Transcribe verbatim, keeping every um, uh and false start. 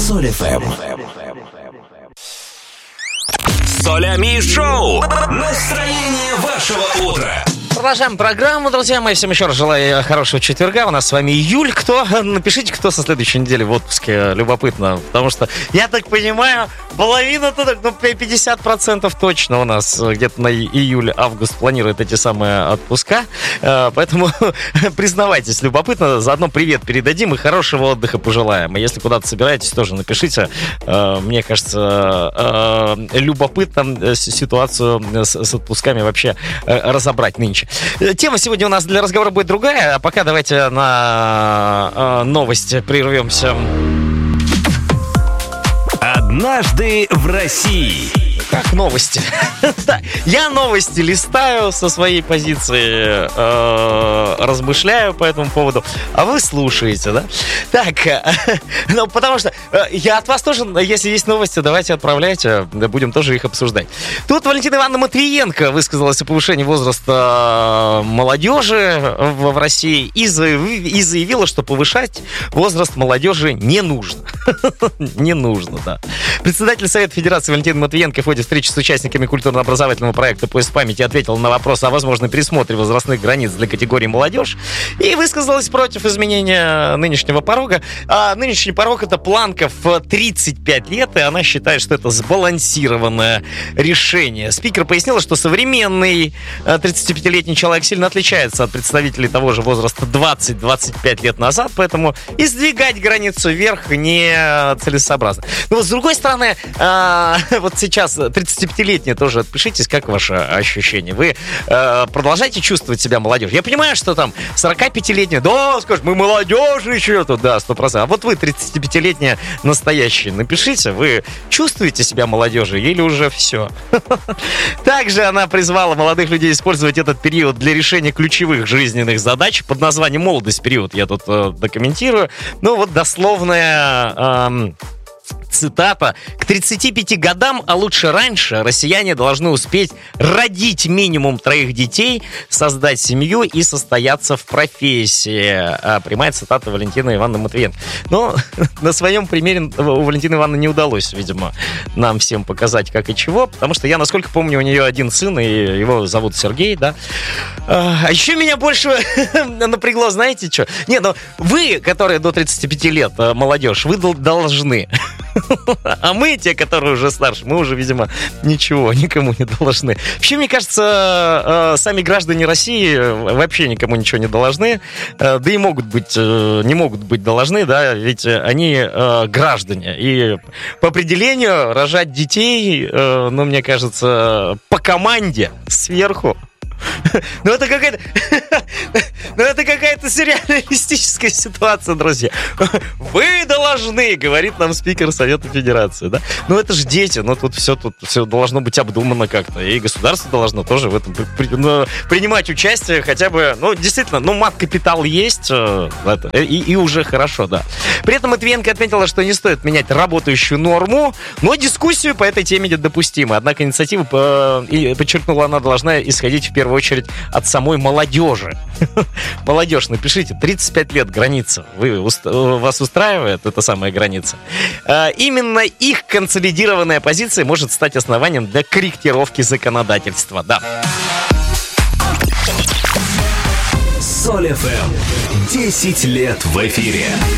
Соль эф эм. Солями шоу. Настроение вашего утра. Продолжаем программу, друзья мои. Всем еще раз желаю хорошего четверга. У нас с вами июль. Кто? Напишите, кто со следующей недели в отпуске. Любопытно. Потому что, я так понимаю, половина-то, ну, пятьдесят процентов точно у нас где-то на июль-август планируют эти самые отпуска. Поэтому признавайтесь, любопытно. Заодно привет передадим и хорошего отдыха пожелаем. И если куда-то собираетесь, тоже напишите. Мне кажется, любопытно ситуацию с отпусками вообще разобрать нынче. Тема сегодня у нас для разговора будет другая, а пока давайте на э, новости прервемся. Однажды в России. Как новости? Я новости листаю со своей позиции, э, размышляю по этому поводу, а вы слушаете, да? Так, э, ну, потому что э, я от вас тоже, если есть новости, давайте отправляйте, будем тоже их обсуждать. Тут Валентина Ивановна Матвиенко высказалась о повышении возраста молодежи в, в России и, заяв, и заявила, что повышать возраст молодежи не нужно. Не нужно, да. Председатель Совета Федерации Валентина Матвиенко в ходе встречи с участниками культурно-образовательного проекта «Поезд памяти» ответила на вопрос о возможном пересмотре возрастных границ для категории молодежь и высказалась против изменения нынешнего порога. А нынешний порог — это планка в тридцать пять лет, и она считает, что это сбалансированное решение. Спикер пояснила, что современный тридцатипятилетний человек сильно отличается от представителей того же возраста двадцать-двадцать пять лет назад, поэтому и сдвигать границу вверх не целесообразно. Но вот с другой стороны, вот сейчас тридцатипятилетние тоже отпишитесь, как ваше ощущение? Вы э, продолжаете чувствовать себя молодежью? Я понимаю, что там сорокапятилетние, да, скажешь, мы молодежь еще тут, да, сто процентов. А вот вы тридцатипятилетние настоящие, напишите, вы чувствуете себя молодежью или уже все? Также она призвала молодых людей использовать этот период для решения ключевых жизненных задач под названием «Молодость период». Я тут э, докомментирую. Ну вот дословная... Э, цитата. К тридцати пяти годам, а лучше раньше, россияне должны успеть родить минимум троих детей, создать семью и состояться в профессии. А, прямая цитата Валентины Ивановны Матвиенко. Но на своем примере у Валентины Ивановны не удалось, видимо, нам всем показать как и чего, потому что я, насколько помню, у нее один сын, и его зовут Сергей, да. А еще меня больше напрягло, знаете что? Не, ну вы, которые до тридцати пяти лет, молодежь, вы должны... А мы, те, которые уже старше, мы уже, видимо, ничего никому не должны. Вообще, мне кажется, сами граждане России вообще никому ничего не должны. Да и могут быть, не могут быть должны, да, ведь они граждане. И по определению рожать детей, ну, мне кажется, по команде сверху. Ну это какая-то Ну это какая-то сюрреалистическая ситуация, друзья. Вы должны, говорит нам спикер Совета Федерации, да? Ну это же дети, ну тут все, тут все должно быть обдумано как-то. И государство должно тоже в этом при, ну, принимать участие хотя бы, ну действительно, ну мат-капитал есть, э, это, и, и уже хорошо, да. При этом Матвиенко отметила, что не стоит менять работающую норму, но дискуссию по этой теме допустима. Однако инициатива, по, и, подчеркнула она, должна исходить в первую В первую очередь от самой молодежи. Молодежь, напишите, тридцать пять лет граница. Вы, вас устраивает эта самая граница? Именно их консолидированная позиция может стать основанием для корректировки законодательства. Да. Соль эф эм. десять лет в эфире.